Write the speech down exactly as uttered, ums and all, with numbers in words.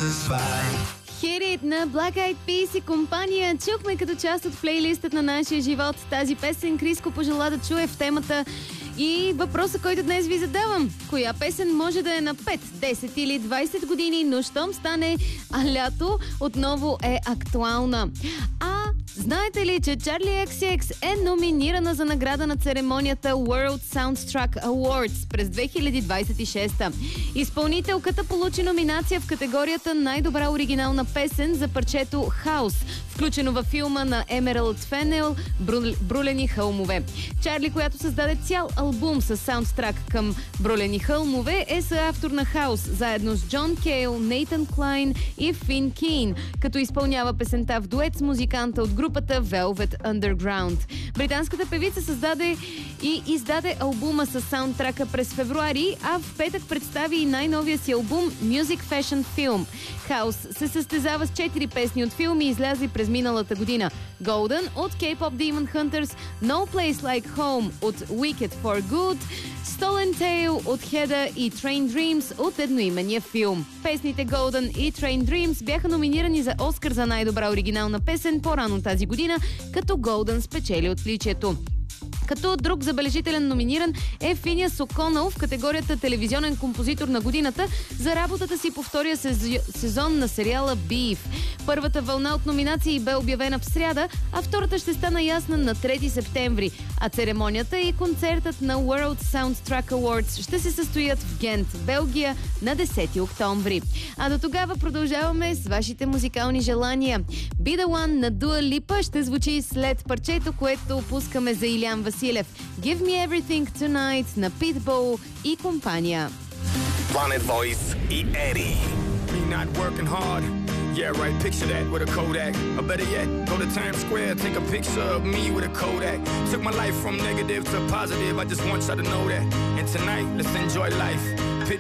Херит на Black Eyed Peas и компания чухме като част от плейлистът на нашия живот. Тази песен Криско пожела да чуе в темата. И въпроса, който днес ви задавам: коя песен може да е на пет, десет или двайсет години, но щом стане а лято, отново е актуална? А знаете ли, че Чарли екс екс е номинирана за награда на церемонията World Soundtrack Awards през две хиляди двайсет и шеста? Изпълнителката получи номинация в категорията най-добра оригинална песен за парчето Хаус, включено във филма на Емералд Фенел Брулени хълмове. Чарли, която създаде цял албум с саундтрак към Брулени хълмове, е съавтор на Хаус, заедно с Джон Кейл, Нейтан Клайн и Фин Кейн, като изпълнява песента в дует с музиканта от групата Velvet Underground. Британската певица създаде и издаде албума с саундтрака през февруари, а в петък представи и най-новия си албум Music Fashion Film. Хаус се състезава с четири песни от филми, излязли през миналата година: Golden от K-pop Demon Hunters, No Place Like Home от Wicked for Good, Stolen Tale от Heather и Train Dreams от едноименния филм. Песните Golden и Train Dreams бяха номинирани за Оскар за най-добра оригинална песен по-рано тази година, като Golden спечели отличието. Като друг забележителен номиниран е Финиас О'Конъл в категорията телевизионен композитор на годината за работата си по втория сезон на сериала Beef. Първата вълна от номинации бе обявена в сряда, а втората ще стана ясна на трети септември. А церемонията и концертът на World Soundtrack Awards ще се състоят в Гент, Белгия, на десети октомври. А до тогава продължаваме с вашите музикални желания. Be the One на Дуа Липа ще звучи след парчето, което пускаме за Илян Василев. Give Me Everything Tonight на Pitbull и компания. Planet Voice и Eddie. Me not working hard. Yeah, right, picture that with a Kodak. Or better yet, go to Times Square, take a picture of me with a Kodak. Took my life from negative to positive, I just want y'all to know that. And tonight, let's enjoy life.